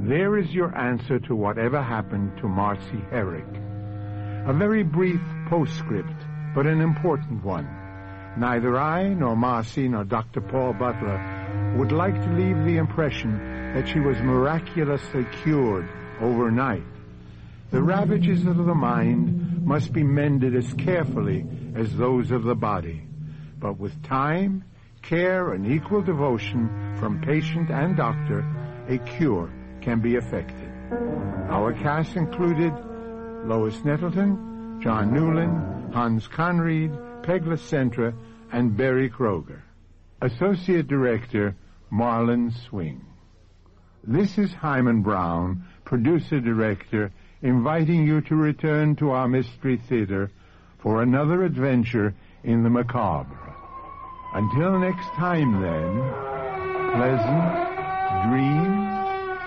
There is your answer to whatever happened to Marcy Herrick. A very brief postscript, but an important one. Neither I, nor Marcy, nor Dr. Paul Butler would like to leave the impression that she was miraculously cured overnight. The ravages of the mind must be mended as carefully as those of the body. But with time, care, and equal devotion from patient and doctor, a cure can be effected. Our cast included Lois Nettleton, John Newland, Hans Conried, Pegla Centra, and Barry Kroger. Associate Director, Marlon Swing. This is Hyman Brown, Producer-Director, inviting you to return to our Mystery Theater for another adventure in the macabre. Until next time, then, pleasant